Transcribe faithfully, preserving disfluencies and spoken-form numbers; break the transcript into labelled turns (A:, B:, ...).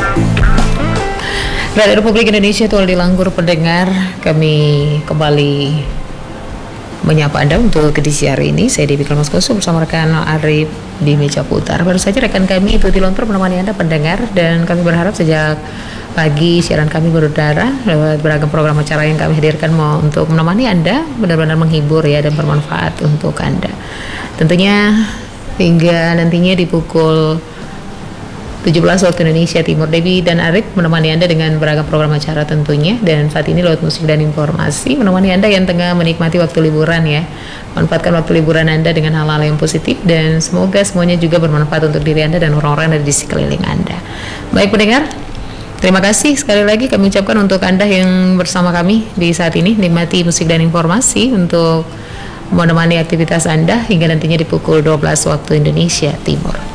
A: Radio Republik Indonesia Tual Dilanggur pendengar, kami kembali menyapa Anda untuk edisi hari ini. Saya Dewi Kalmaskoso bersama rekan Arif di meja putar. Baru saja rekan kami Tuti Lontor menemani Anda pendengar, dan kami berharap sejak pagi siaran kami berudara lewat beragam program acara yang kami hadirkan mau untuk menemani Anda, benar-benar menghibur ya dan bermanfaat untuk Anda. Tentunya hingga nantinya di pukul tujuh belas waktu Indonesia Timur, Dewi dan Arif menemani Anda dengan beragam program acara tentunya. Dan saat ini lewat musik dan informasi menemani Anda yang tengah menikmati waktu liburan ya. Manfaatkan waktu liburan Anda dengan hal-hal yang positif, dan semoga semuanya juga bermanfaat untuk diri Anda dan orang-orang yang ada di sekeliling Anda. Baik pendengar, terima kasih sekali lagi kami ucapkan untuk Anda yang bersama kami di saat ini. Nikmati musik dan informasi untuk menemani aktivitas Anda hingga nantinya di pukul dua belas waktu Indonesia Timur.